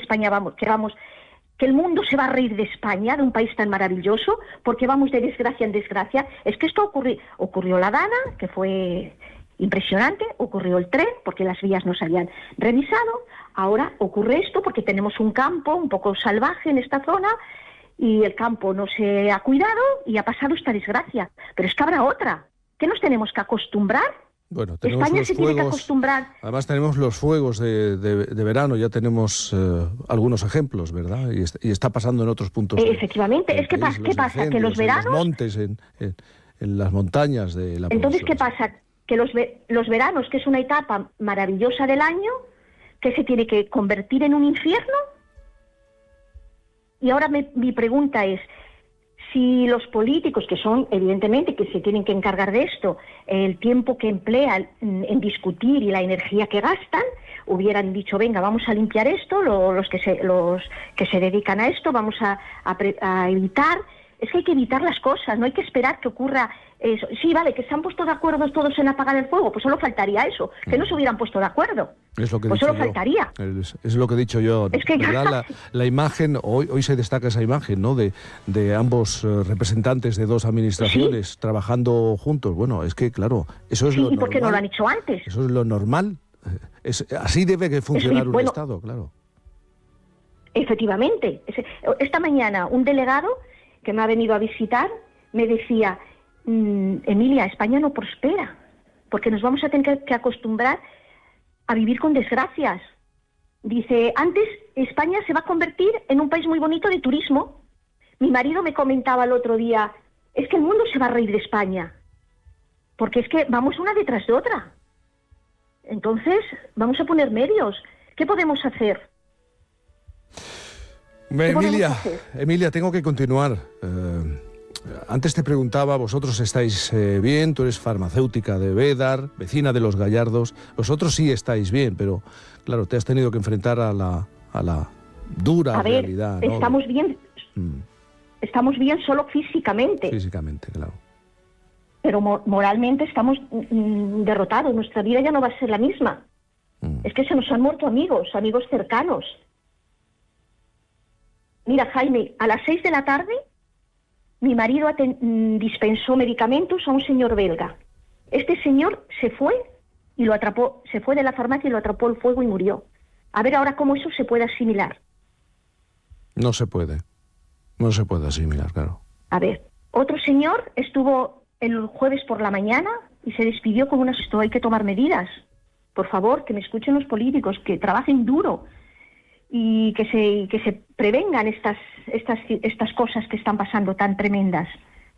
España que el mundo se va a reír de España, de un país tan maravilloso, porque vamos de desgracia en desgracia. Es que esto ocurrió la Dana, que fue impresionante, ocurrió el tren, porque las vías no se habían revisado, ahora ocurre esto porque tenemos un campo un poco salvaje en esta zona, y el campo no se ha cuidado y ha pasado esta desgracia. Pero es que habrá otra, que nos tenemos que acostumbrar. Bueno, tenemos España los se fuegos, tiene que acostumbrar. Además tenemos los fuegos de verano, ya tenemos algunos ejemplos, ¿verdad? Y está pasando en otros puntos. Efectivamente, es que ¿qué pasa? Que los veranos... En los montes, en las montañas de la Entonces, península. ¿qué pasa? Que los veranos, que es una etapa maravillosa del año, que se tiene que convertir en un infierno. Y ahora mi pregunta es, si los políticos, que son evidentemente que se tienen que encargar de esto, el tiempo que emplean en discutir y la energía que gastan, hubieran dicho, venga, vamos a limpiar esto, los que se dedican a esto, vamos a evitar. Es que hay que evitar las cosas, no hay que esperar que ocurra eso. Sí, vale, que se han puesto de acuerdo todos en apagar el fuego, pues solo faltaría eso, que no se hubieran puesto de acuerdo. Es lo que pues he dicho solo faltaría. Es lo que he dicho yo. Es que la imagen, hoy se destaca esa imagen, ¿no? De ambos representantes de dos administraciones, ¿sí?, trabajando juntos. Bueno, es que, claro, eso es lo normal. ¿Y por qué no lo han hecho antes? Eso es lo normal. Así debe que funcionar un Estado, claro. Efectivamente. Esta mañana un delegado que me ha venido a visitar me decía, Emilia, España no prospera, porque nos vamos a tener que acostumbrar a vivir con desgracias. Dice, antes España se va a convertir en un país muy bonito de turismo. Mi marido me comentaba el otro día, es que el mundo se va a reír de España, porque es que vamos una detrás de otra. Entonces, vamos a poner medios. ¿Qué podemos hacer? Emilia, tengo que continuar. Antes te preguntaba, vosotros estáis bien, tú eres farmacéutica de Bédar, vecina de Los Gallardos, vosotros sí estáis bien, pero claro, te has tenido que enfrentar a la dura realidad, ¿no? Estamos bien, estamos bien solo físicamente. Físicamente, claro. Pero moralmente estamos derrotados, nuestra vida ya no va a ser la misma. Es que se nos han muerto amigos cercanos. Mira, Jaime, a las 6 de la tarde mi marido dispensó medicamentos a un señor belga. Este señor se fue y lo atrapó, se fue de la farmacia y lo atrapó el fuego y murió. A ver ahora cómo eso se puede asimilar. No se puede asimilar, claro. A ver, otro señor estuvo el jueves por la mañana y se despidió con esto, hay que tomar medidas. Por favor, que me escuchen los políticos, que trabajen duro y que se prevengan estas cosas que están pasando tan tremendas.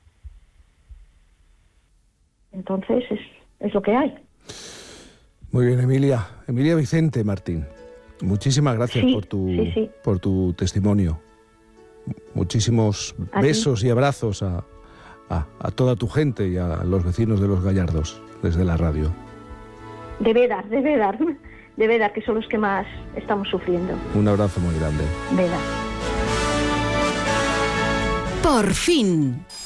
Entonces es lo que hay. Muy bien, Emilia Vicente Martín, muchísimas gracias por tu testimonio. Muchísimos besos y abrazos a toda tu gente y a los vecinos de Los Gallardos desde la radio. De verdad, que son los que más estamos sufriendo. Un abrazo muy grande. Por fin.